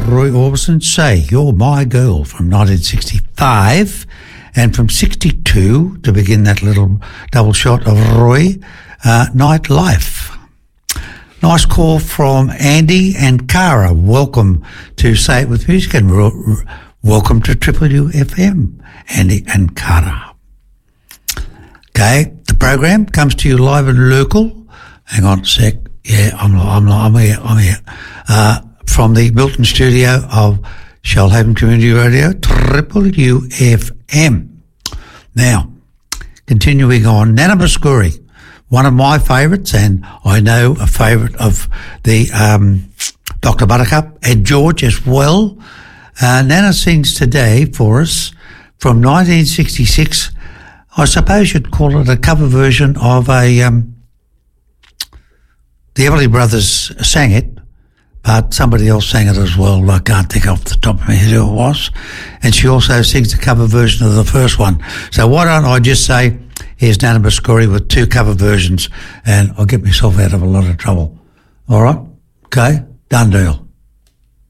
Roy Orbison, Say You're My Girl from 1965, and from 62 to begin that little double shot of Roy, Nightlife. Nice call from Andy and Cara. Welcome to Say It With Music, and welcome to Triple UFM, Andy and Cara. Okay, the program comes to you live and local. Hang on a sec. Yeah, I'm here. From the Milton studio of Shoalhaven Community Radio, Triple UFM. Now, continuing on, Nana Muscuri, one of my favourites, and I know a favourite of the Dr. Buttercup and George as well. Nana sings today for us from 1966. I suppose you'd call it a cover version of the Everly Brothers sang it, but somebody else sang it as well. I can't think off the top of my head who it was. And she also sings a cover version of the first one. So why don't I just say, here's Nana Muscuri with two cover versions, and I'll get myself out of a lot of trouble. All right? Okay? Done deal.